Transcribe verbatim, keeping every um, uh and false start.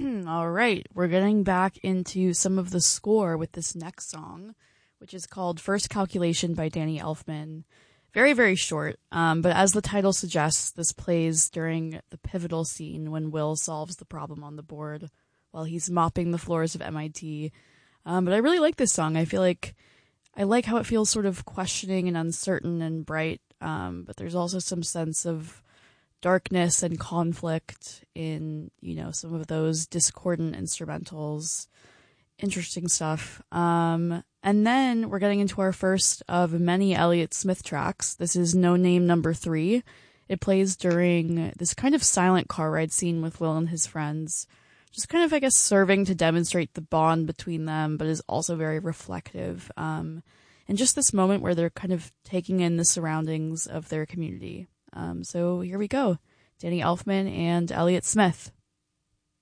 All right, we're getting back into some of the score with this next song, which is called First Calculation by Danny Elfman. Very, very short, um, but as the title suggests, this plays during the pivotal scene when Will solves the problem on the board while he's mopping the floors of M I T. Um, but I really like this song. I feel like I like how it feels sort of questioning and uncertain and bright, um, but there's also some sense of darkness and conflict in, you know, some of those discordant instrumentals. Interesting stuff. Um, and then we're getting into our first of many Elliott Smith tracks. This is No Name number three. It plays during this kind of silent car ride scene with Will and his friends. Just kind of, I guess, serving to demonstrate the bond between them, but is also very reflective. Um, and just this moment where they're kind of taking in the surroundings of their community. Um, so here we go. Danny Elfman and Elliott Smith.